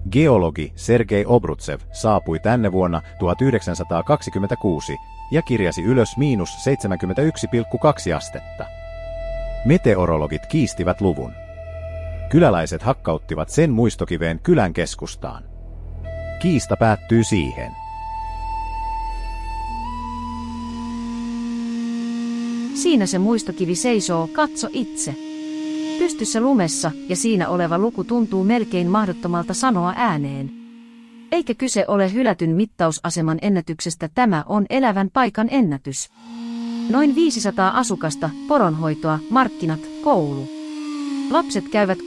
Geologi Sergei Obrutsev saapui tänne vuonna 1926 ja kirjasi ylös -71,2 astetta. Meteorologit kiistivät luvun. Kyläläiset hakkauttivat sen muistokiveen kylän keskustaan. Kiista päättyy siihen. Siinä se muistokivi seisoo, katso itse. Pystyssä lumessa, ja siinä oleva luku tuntuu melkein mahdottomalta sanoa ääneen. Eikä kyse ole hylätyn mittausaseman ennätyksestä, tämä on elävän paikan ennätys. Noin 500 asukasta, poronhoitoa, markkinat, koulu. Lapset käyvät